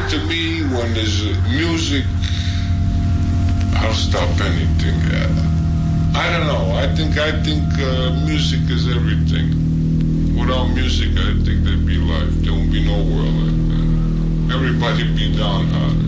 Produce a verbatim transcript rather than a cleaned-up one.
to me, when there's uh, music, I'll stop anything. Uh, I don't know. I think I think uh, music is everything. Without music, I think there'd be life. There won't be no world. Uh, everybody be downhearted.